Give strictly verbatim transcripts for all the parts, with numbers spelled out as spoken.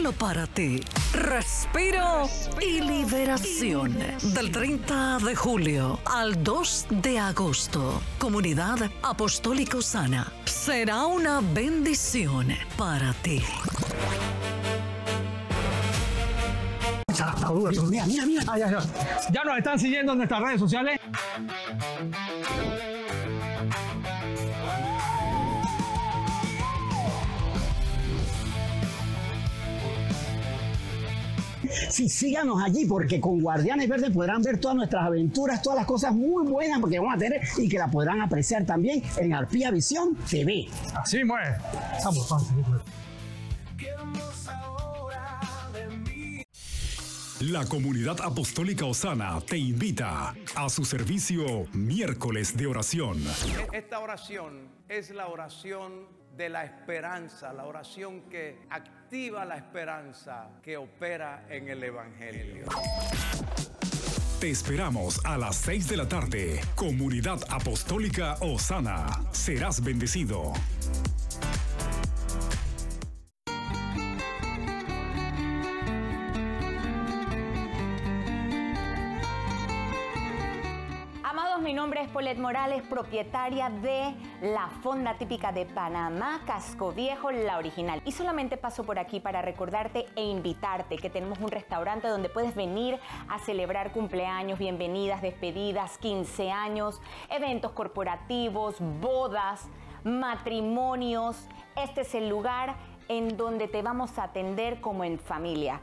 solo para ti. Respiro y liberación. Del treinta de julio al dos de agosto. Comunidad Apostólica Osana. Será una bendición para ti. Mira, mira, mira. Ah, ya, ya. Ya nos están siguiendo en nuestras redes sociales. Sí, síganos allí porque con Guardianes Verdes podrán ver todas nuestras aventuras, todas las cosas muy buenas porque vamos a tener y que la podrán apreciar también en Arpía Visión T V. Así mueve. Vamos, vamos. La Comunidad Apostólica Osana te invita a su servicio Miércoles de Oración. Esta oración es la oración de la esperanza, la oración que activa la esperanza que opera en el Evangelio. Te esperamos a las seis de la tarde. Comunidad Apostólica Osana. Serás bendecido. Mi nombre es Paulette Morales, propietaria de la fonda típica de Panamá, Casco Viejo, la original. Y solamente paso por aquí para recordarte e invitarte que tenemos un restaurante donde puedes venir a celebrar cumpleaños, bienvenidas, despedidas, quince años, eventos corporativos, bodas, matrimonios. Este es el lugar en donde te vamos a atender como en familia.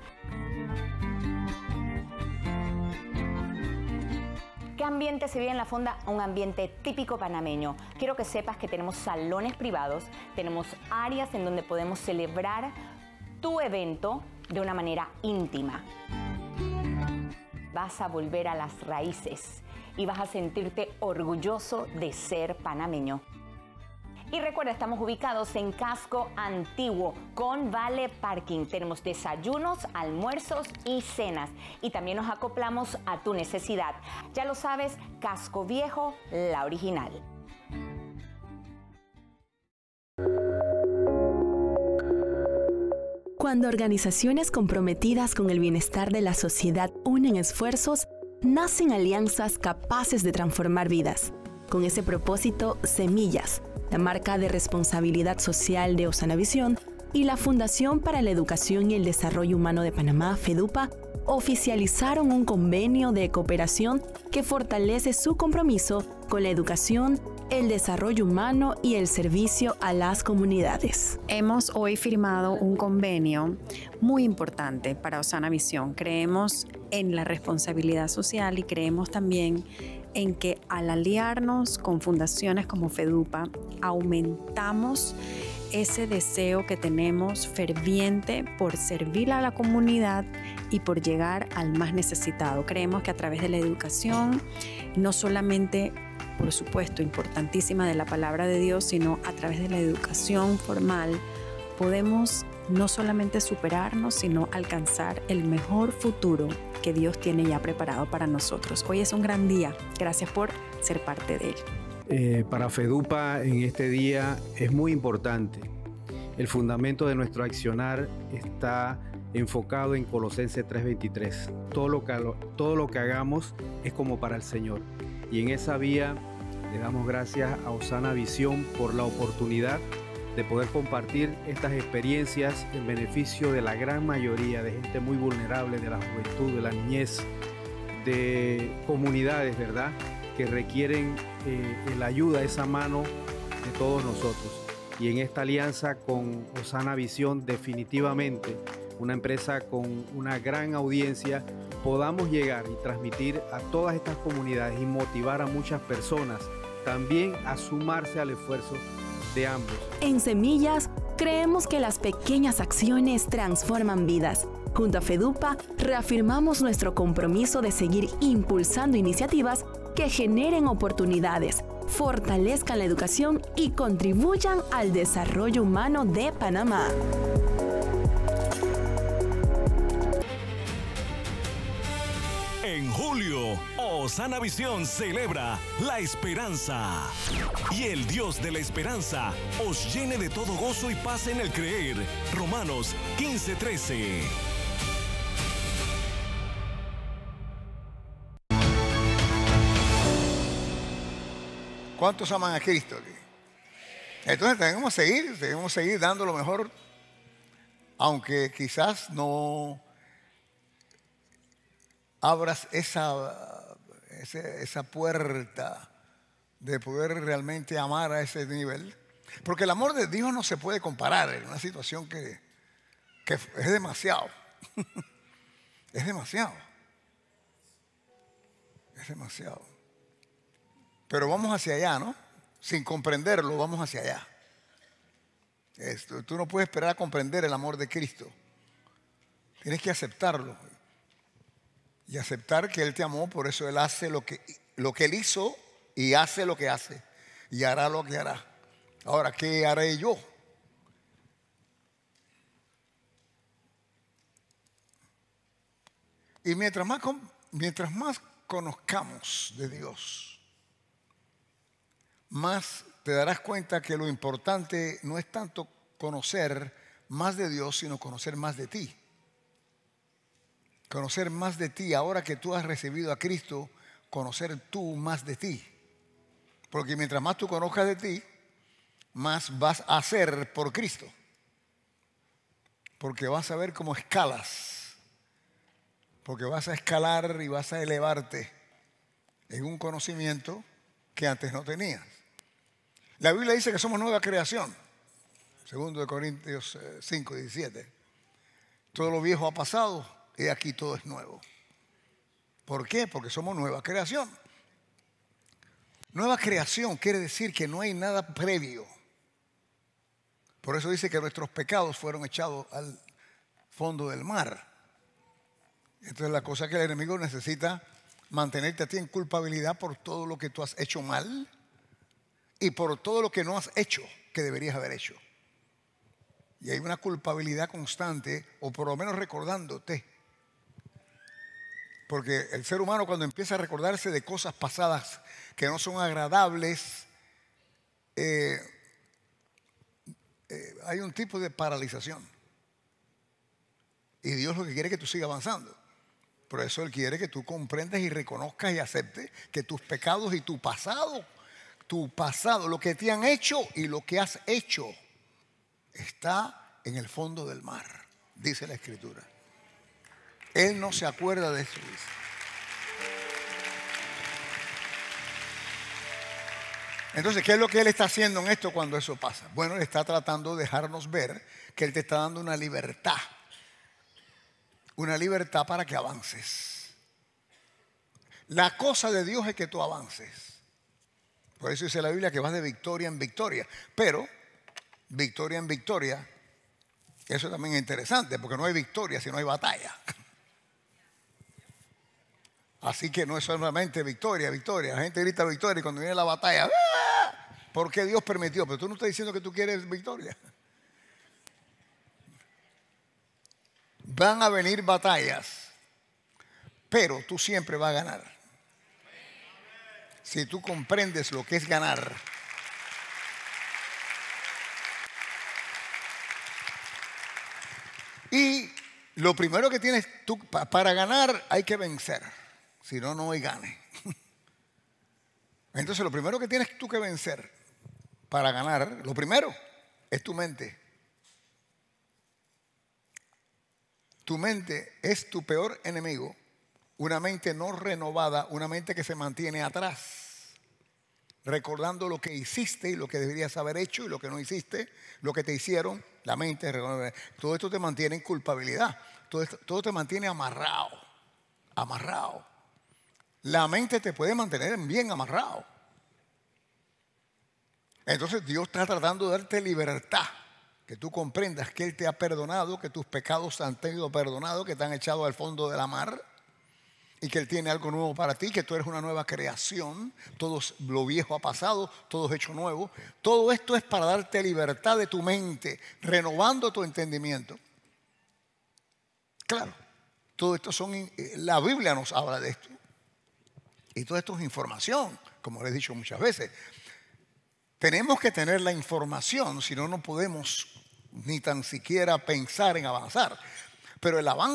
¿Qué ambiente se vive en la fonda? Un ambiente típico panameño. Quiero que sepas que tenemos salones privados, tenemos áreas en donde podemos celebrar tu evento de una manera íntima. Vas a volver a las raíces y vas a sentirte orgulloso de ser panameño. Y recuerda, estamos ubicados en Casco Antiguo con Vale Parking. Tenemos desayunos, almuerzos y cenas. Y también nos acoplamos a tu necesidad. Ya lo sabes, Casco Viejo, la original. Cuando organizaciones comprometidas con el bienestar de la sociedad unen esfuerzos, nacen alianzas capaces de transformar vidas. Con ese propósito, Semillas, la marca de responsabilidad social de Osana Visión, y la Fundación para la Educación y el Desarrollo Humano de Panamá, FEDUPA, oficializaron un convenio de cooperación que fortalece su compromiso con la educación, el desarrollo humano y el servicio a las comunidades. Hemos hoy firmado un convenio muy importante para Osana Visión. Creemos en la responsabilidad social y creemos también en que al aliarnos con fundaciones como FEDUPA, aumentamos ese deseo que tenemos ferviente por servir a la comunidad y por llegar al más necesitado. Creemos que a través de la educación, no solamente, por supuesto, importantísima de la palabra de Dios, sino a través de la educación formal, podemos no solamente superarnos, sino alcanzar el mejor futuro que Dios tiene ya preparado para nosotros. Hoy es un gran día. Gracias por ser parte de él. Eh, para FEDUPA en este día es muy importante. El fundamento de nuestro accionar está enfocado en Colosenses tres veintitrés. Todo lo que, todo lo que hagamos es como para el Señor. Y en esa vía le damos gracias a Osana Visión por la oportunidad de poder compartir estas experiencias en beneficio de la gran mayoría de gente muy vulnerable, de la juventud, de la niñez, de comunidades, ¿verdad?, que requieren eh, la ayuda, esa mano de todos nosotros. Y en esta alianza con Osana Visión, definitivamente una empresa con una gran audiencia, podamos llegar y transmitir a todas estas comunidades y motivar a muchas personas también a sumarse al esfuerzo de ambos. En Semillas, creemos que las pequeñas acciones transforman vidas. Junto a FEDUPA, reafirmamos nuestro compromiso de seguir impulsando iniciativas que generen oportunidades, fortalezcan la educación y contribuyan al desarrollo humano de Panamá. En julio, Osana Visión celebra la esperanza. Y el Dios de la esperanza os llene de todo gozo y paz en el creer. Romanos quince trece. ¿Cuántos aman a Cristo aquí? Entonces tenemos que seguir, tenemos que seguir dando lo mejor, aunque quizás no abras esa, esa, esa puerta de poder realmente amar a ese nivel. Porque el amor de Dios no se puede comparar en una situación que, que es demasiado. Es demasiado. Es demasiado. Pero vamos hacia allá, ¿no? Sin comprenderlo, vamos hacia allá. Esto, tú no puedes esperar a comprender el amor de Cristo. Tienes que aceptarlo. Y aceptar que Él te amó, por eso Él hace lo que, lo que Él hizo y hace lo que hace. Y hará lo que hará. Ahora, ¿qué haré yo? Y mientras más, mientras más conozcamos de Dios, más te darás cuenta que lo importante no es tanto conocer más de Dios, sino conocer más de ti. Conocer más de ti, ahora que tú has recibido a Cristo, conocer tú más de ti. Porque mientras más tú conozcas de ti, más vas a hacer por Cristo. Porque vas a ver cómo escalas. Porque vas a escalar y vas a elevarte en un conocimiento que antes no tenías. La Biblia dice que somos nueva creación. Segundo de Corintios cinco, diecisiete. Todo lo viejo ha pasado y aquí todo es nuevo. ¿Por qué? Porque somos nueva creación. Nueva creación quiere decir que no hay nada previo. Por eso dice que nuestros pecados fueron echados al fondo del mar. Entonces la cosa que el enemigo necesita mantenerte a ti en culpabilidad por todo lo que tú has hecho mal y por todo lo que no has hecho que deberías haber hecho. Y hay una culpabilidad constante, o por lo menos recordándote. Porque el ser humano, cuando empieza a recordarse de cosas pasadas que no son agradables, eh, eh, hay un tipo de paralización. Y Dios lo que quiere es que tú sigas avanzando. Por eso Él quiere que tú comprendas y reconozcas y aceptes que tus pecados y tu pasado, tu pasado, lo que te han hecho y lo que has hecho, está en el fondo del mar, dice la Escritura. Él no se acuerda de eso, dice. Entonces, ¿qué es lo que Él está haciendo en esto cuando eso pasa? Bueno, Él está tratando de dejarnos ver que Él te está dando una libertad. Una libertad para que avances. La cosa de Dios es que tú avances. Por eso dice la Biblia que vas de victoria en victoria. Pero, victoria en victoria, eso también es interesante, porque no hay victoria si no hay batalla. Así que no es solamente victoria, victoria. La gente grita victoria y cuando viene la batalla, ¡ah! ¿Por qué Dios permitió? Pero tú no estás diciendo que tú quieres victoria. Van a venir batallas, pero tú siempre vas a ganar. Si tú comprendes lo que es ganar. Y lo primero que tienes tú para ganar hay que vencer. Si no, no hay gane. Entonces lo primero que tienes tú que vencer para ganar, lo primero es tu mente. Tu mente es tu peor enemigo. Una mente no renovada, una mente que se mantiene atrás, recordando lo que hiciste y lo que deberías haber hecho y lo que no hiciste, lo que te hicieron. La mente, todo esto te mantiene en culpabilidad. Todo, esto, todo te mantiene amarrado, amarrado. La mente te puede mantener bien amarrado. Entonces Dios está tratando de darte libertad. Que tú comprendas que Él te ha perdonado, que tus pecados han sido perdonados, que te han echado al fondo de la mar y que Él tiene algo nuevo para ti, que tú eres una nueva creación, todo lo viejo ha pasado, todo es hecho nuevo. Todo esto es para darte libertad de tu mente, renovando tu entendimiento. Claro, todo esto son, la Biblia nos habla de esto. Y todo esto es información, como les he dicho muchas veces. Tenemos que tener la información, si no, no podemos ni tan siquiera pensar en avanzar. Pero el avance